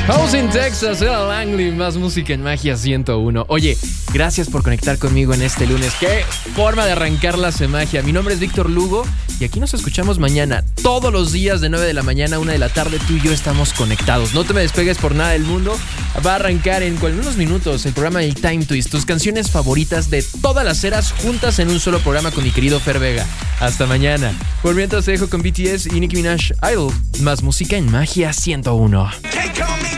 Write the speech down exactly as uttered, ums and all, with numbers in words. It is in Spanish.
Housing, Texas, era Langley, más música en Magia ciento uno. Oye, gracias por conectar conmigo en este lunes. ¡Qué forma de arrancar la magia! Mi nombre es Víctor Lugo y aquí nos escuchamos mañana. Todos los días de nueve de la mañana a una de la tarde tú y yo estamos conectados. No te me despegues por nada del mundo. Va a arrancar en unos minutos el programa del Time Twist. Tus canciones favoritas de todas las eras juntas en un solo programa con mi querido Fer Vega. Hasta mañana. Por mientras te dejo con B T S y Nicki Minaj, Idol. Más música en Magia ciento uno.